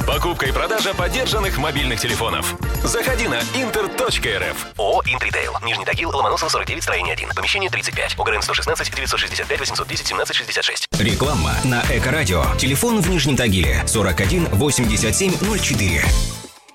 Покупка и продажа подержанных мобильных телефонов. Заходи на inter.rf. ООО «Интритейл». Нижний Тагил, Ломоносова, 49, строение 1. Помещение 35. ОГРН 116 965 810 17 66. Реклама на Эко-радио. Телефон в Нижнем Тагиле 41 87 04.